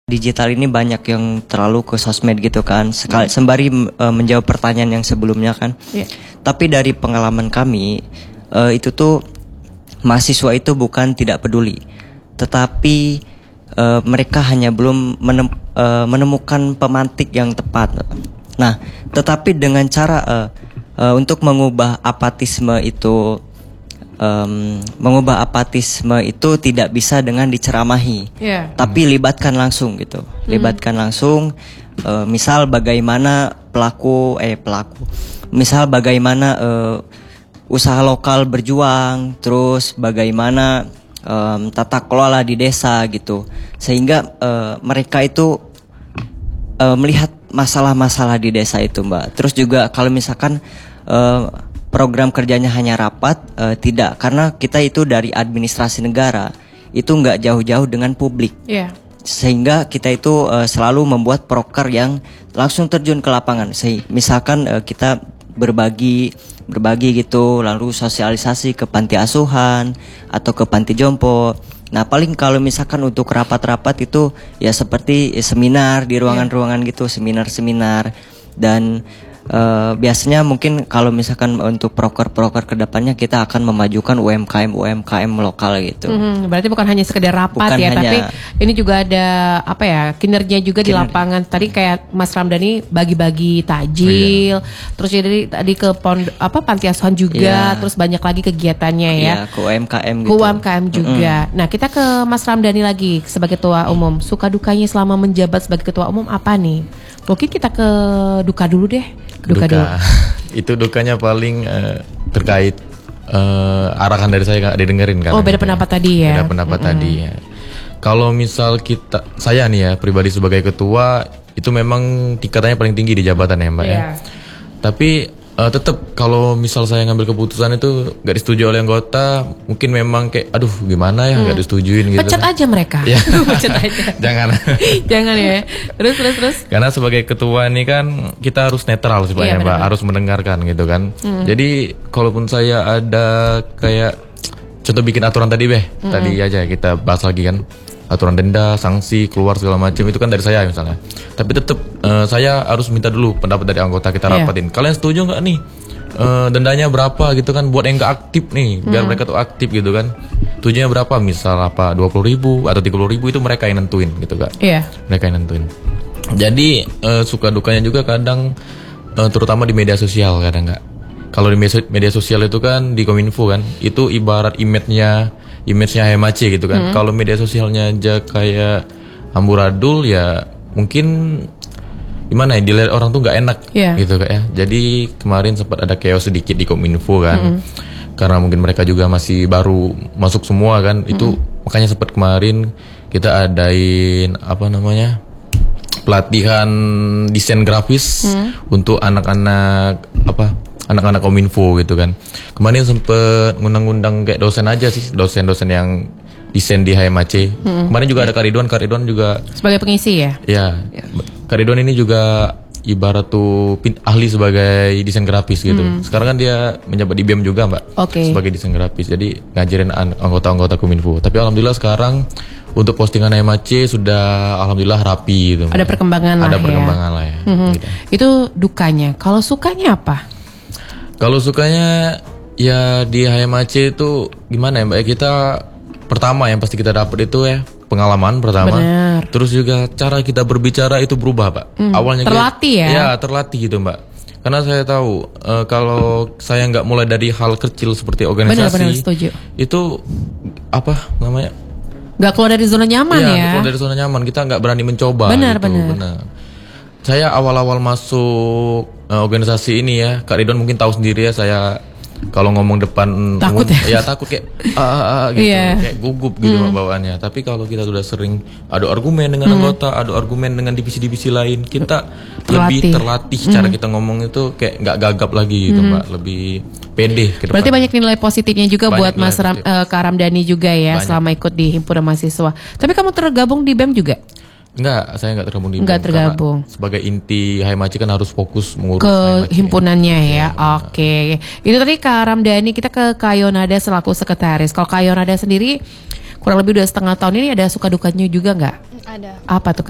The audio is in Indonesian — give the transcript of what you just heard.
Digital ini banyak yang terlalu ke sosmed gitu kan, sembari menjawab pertanyaan yang sebelumnya kan. Tapi dari pengalaman kami, itu tuh mahasiswa itu bukan tidak peduli, tetapi mereka hanya belum menemukan pemantik yang tepat. Nah, tetapi dengan cara untuk mengubah apatisme itu, tidak bisa dengan diceramahi, tapi libatkan langsung gitu. Libatkan langsung, misal bagaimana misal bagaimana usaha lokal berjuang, terus bagaimana tata kelola di desa gitu, sehingga mereka itu melihat masalah-masalah di desa itu, Mbak. Terus juga kalau misalkan program kerjanya hanya rapat, tidak, karena kita itu dari administrasi negara itu nggak jauh-jauh dengan publik, sehingga kita itu selalu membuat proker yang langsung terjun ke lapangan. Misalkan kita berbagi gitu, lalu sosialisasi ke panti asuhan atau ke panti jompo. Nah, paling kalau misalkan untuk rapat-rapat itu ya seperti seminar di ruangan-ruangan gitu, seminar-seminar. Dan biasanya mungkin kalau misalkan untuk proker-proker kedepannya kita akan memajukan UMKM lokal gitu. Berarti bukan hanya sekedar rapat, tapi ini juga ada kinerja juga di lapangan. Tadi kayak Mas Ramdhani bagi-bagi takjil, terus jadi tadi ke panti asuhan juga, terus banyak lagi kegiatannya ke UMKM gitu. Ke UMKM juga. Nah, kita ke Mas Ramdhani lagi sebagai ketua umum. Suka dukanya selama menjabat sebagai ketua umum apa nih? Mungkin kita ke duka dulu deh. Duka dulu. Itu dukanya paling terkait arahan dari saya nggak didengerin kan. Beda pendapat tadi ya. Beda pendapat tadi ya. Kalau misal saya nih ya pribadi sebagai ketua, itu memang tingkatannya paling tinggi di jabatan ya, Mbak ya. Tapi tetap kalau misal saya ngambil keputusan itu nggak disetujui oleh anggota, mungkin memang kayak aduh gimana ya nggak disetujuin gitu. Pecat aja mereka. Pecat aja. Jangan ya. Terus. Karena sebagai ketua ini kan kita harus netral sih Pak, Mbak, harus mendengarkan gitu kan. Jadi kalaupun saya ada kayak contoh bikin aturan tadi tadi aja kita bahas lagi kan. Aturan denda, sanksi, keluar segala macam itu kan dari saya misalnya. Tapi tetap saya harus minta dulu pendapat dari anggota, kita rapatin. Kalian setuju nggak nih dendanya berapa gitu kan, buat yang nggak aktif nih, biar mereka tuh aktif gitu kan. Tujuannya berapa, misal 20.000 atau 30.000, itu mereka yang nentuin gitu kan. Mereka yang nentuin. Jadi suka dukanya juga kadang terutama di media sosial kadang nggak. Kalau di media sosial itu kan di Kominfo kan, itu ibarat image-nya HMAC gitu kan. Kalau media sosialnya aja kayak amburadul ya mungkin gimana ya, dilihat orang tuh nggak enak gitu kan ya. Jadi kemarin sempat ada chaos sedikit di Kominfo kan, karena mungkin mereka juga masih baru masuk semua kan. Itu makanya sempat kemarin kita adain pelatihan desain grafis untuk anak-anak Kominfo gitu kan. Kemarin sempet ngundang-ngundang kayak dosen aja sih, dosen-dosen yang desain di HMAC. Kemarin juga ada Kak Ridwan juga sebagai pengisi ya. Iya. Kak Ridwan ini juga ibarat tuh ahli sebagai desain grafis gitu. Sekarang kan dia menjabat di BEM juga, Mbak. Sebagai desain grafis. Jadi ngajarin anggota-anggota Kominfo. Tapi alhamdulillah sekarang untuk postingan HMAC sudah alhamdulillah rapi gitu. Ada perkembangan lah ya. Gitu. Itu dukanya. Kalau sukanya apa? Kalau sukanya ya di HMAC itu gimana ya, Mbak? Kita pertama yang pasti kita dapat itu ya pengalaman pertama. Terus juga cara kita berbicara itu berubah, Pak. Awalnya terlatih terlatih gitu, Mbak. Karena saya tahu kalau saya nggak mulai dari hal kecil seperti organisasi, benar, setuju. Itu nggak keluar dari zona nyaman ya. Nggak keluar dari zona nyaman, kita nggak berani mencoba. Benar. Saya awal-awal masuk organisasi ini ya, Kak Ridwan mungkin tahu sendiri ya, saya kalau ngomong depan takut takut kayak gitu, kayak gugup gitu bawaannya. Tapi kalau kita sudah sering adu argumen dengan anggota, adu argumen dengan divisi-divisi lain, kita lebih terlatih cara kita ngomong itu kayak nggak gagap lagi gitu, Mbak, lebih pede ke depan. Berarti banyak nilai positifnya juga buat Mas Kak Ramdhani juga ya, selama ikut di himpunan mahasiswa. Tapi kamu tergabung di BEM juga? Enggak, saya enggak tergabung di BEM. Enggak tergabung. Sebagai inti HMAC kan harus fokus mengurus ke HMAC. Himpunannya ya. Oke. Itu tadi Kak Ramdhani, kita ke Kak Yonada selaku sekretaris. Kalau Kak Yonada sendiri kurang lebih 2,5 tahun ini ada suka dukanya juga nggak? Ada. Apa tuh?